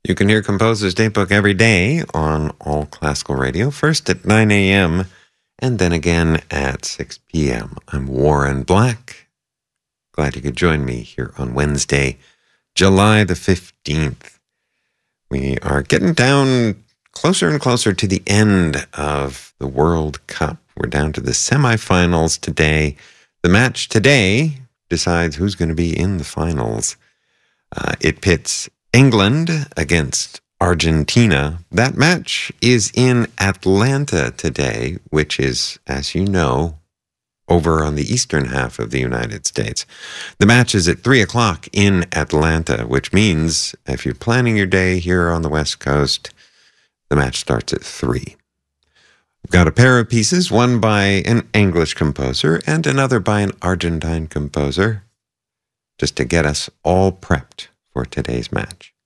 You can hear Composer's Daybook every day on All Classical Radio, first at 9 a.m. and then again at 6 p.m. I'm Warren Black. Glad you could join me here on Wednesday, July the 15th. We are getting down closer and closer to the end of the World Cup. We're down to the semifinals today. The match today decides who's going to be in the finals. It pits England against Argentina. That match is in Atlanta today, which is, as you know, over on the eastern half of the United States. The match is at 3 o'clock in Atlanta, which means if you're planning your day here on the West Coast, the match starts at 3. We've got a pair of pieces, one by an English composer and another by an Argentine composer, just to get us all prepped for today's match.